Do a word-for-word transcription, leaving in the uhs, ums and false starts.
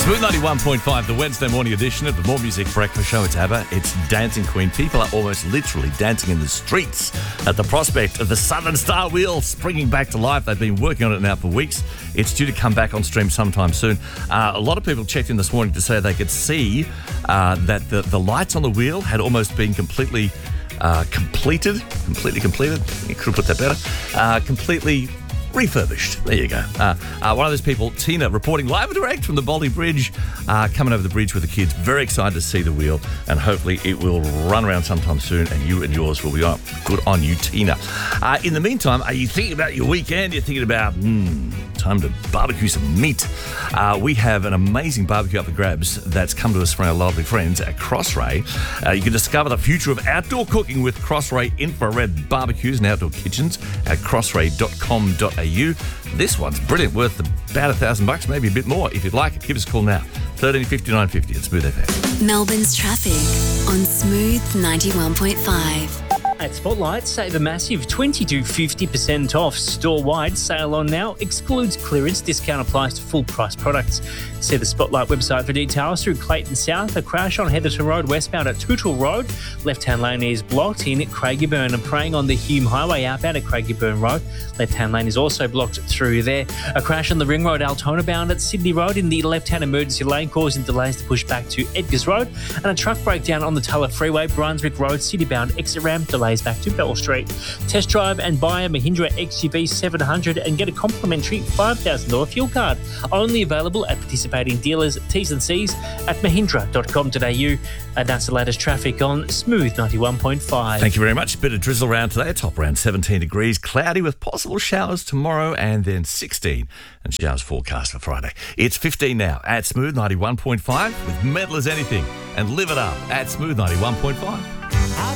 Smooth ninety-one point five, the Wednesday morning edition of the More Music Breakfast Show. It's ABBA. It's Dancing Queen. People are almost literally dancing in the streets at the prospect of the Southern Star Wheel springing back to life. They've been working on it now for weeks. It's due to come back on stream sometime soon. Uh, a lot of people checked in this morning to say they could see uh, that the, the lights on the wheel had almost been completely uh, completed. Completely completed. You could have put that better. Uh, completely refurbished. There you go. Uh, uh, one of those people, Tina, reporting live and direct from the Baldy Bridge, uh, coming over the bridge with the kids. Very excited to see the wheel, and hopefully it will run around sometime soon, and you and yours will be on. Good on you, Tina. Uh, in the meantime, are you thinking about your weekend? You're thinking about, hmm, time to barbecue some meat. Uh, we have an amazing barbecue up for grabs that's come to us from our lovely friends at Crossray. Uh, you can discover the future of outdoor cooking with Crossray infrared barbecues and outdoor kitchens at crossray dot com dot a u. This one's brilliant, worth about a thousand bucks, maybe a bit more. If you'd like it, give us a call now. thirteen fifty-nine fifty at Smooth F M. Melbourne's traffic on Smooth ninety-one point five. At Spotlight, save a massive twenty to fifty percent off store-wide. Sale on now. Excludes clearance. Discount applies to full-price products. See the Spotlight website for details. Through Clayton South, a crash on Heatherton Road westbound at Tootle Road. Left-hand lane is blocked in Craigieburn and preying on the Hume Highway outbound at Craigieburn Road. Left-hand lane is also blocked through there. A crash on the Ring Road Altona bound at Sydney Road in the left-hand emergency lane, causing delays to push back to Edgars Road. And a truck breakdown on the Tulla Freeway, Brunswick Road, City-bound exit ramp, delays back to Bell Street. Test drive and buy a Mahindra X U V seven hundred and get a complimentary five thousand dollars fuel card. Only available at participating dealers. T's and C's at mahindra dot com dot a u. And that's the latest traffic on Smooth ninety-one point five. Thank you very much. Bit of drizzle around today. Top around seventeen degrees. Cloudy with possible showers tomorrow, and then sixteen. And showers forecast for Friday. It's fifteen now at Smooth ninety-one point five with Metal as Anything. And live it up at Smooth ninety-one point five.